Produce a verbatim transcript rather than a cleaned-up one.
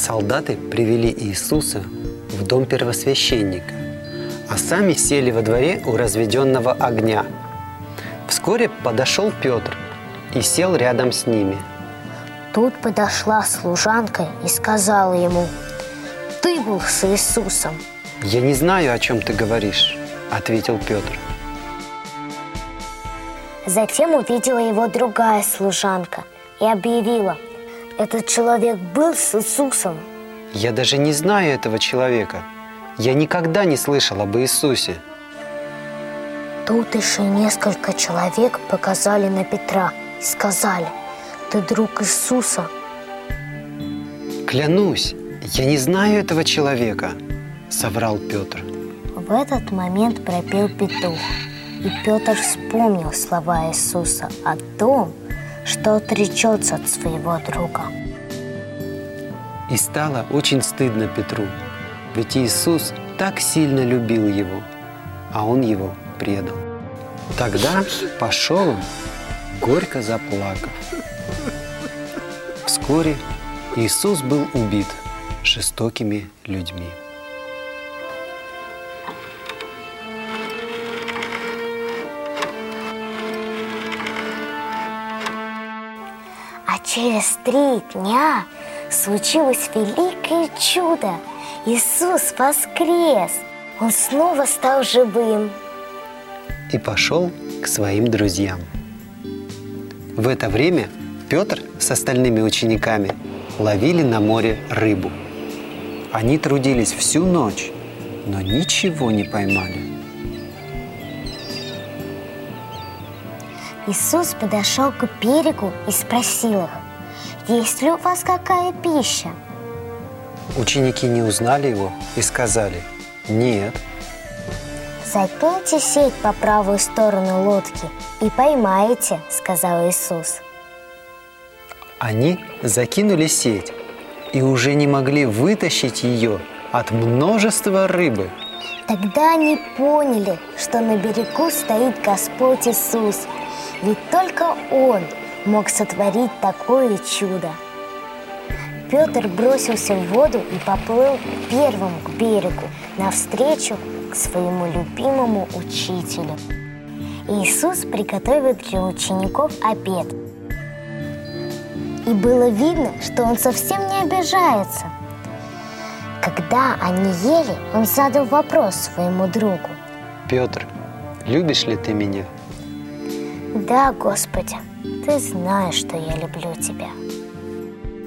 Солдаты привели Иисуса в дом первосвященника, а сами сели во дворе у разведенного огня. Вскоре подошел Петр и сел рядом с ними. Тут подошла служанка и сказала ему: «Ты был с Иисусом». «Я не знаю, о чем ты говоришь», – ответил Петр. Затем увидела его другая служанка и объявила: «Этот человек был с Иисусом». «Я даже не знаю этого человека. Я никогда не слышал об Иисусе». Тут еще несколько человек показали на Петра и сказали: «Ты друг Иисуса». «Клянусь, я не знаю этого человека», – соврал Петр. В этот момент пропел петух, и Петр вспомнил слова Иисуса о том, что отречется от своего друга. И стало очень стыдно Петру, ведь Иисус так сильно любил его, а он его предал. Тогда пошел он, горько заплакав. Вскоре Иисус был убит жестокими людьми. А через три дня случилось великое чудо. Иисус воскрес! Он снова стал живым. И пошел к своим друзьям. В это время Петр с остальными учениками ловили на море рыбу. Они трудились всю ночь, но ничего не поймали. Иисус подошел к берегу и спросил их: «Есть ли у вас какая пища?» Ученики не узнали его и сказали: «Нет». «Закиньте сеть по правую сторону лодки и поймаете», — сказал Иисус. Они закинули сеть и уже не могли вытащить ее от множества рыбы. Тогда они поняли, что на берегу стоит Господь Иисус, ведь только Он мог сотворить такое чудо. Петр бросился в воду и поплыл первым к берегу, навстречу к своему любимому учителю. Иисус приготовил для учеников обед. И было видно, что Он совсем не обижается. Когда они ели, Он задал вопрос своему другу: «Петр, любишь ли ты меня?» «Да, Господи, Ты знаешь, что я люблю Тебя».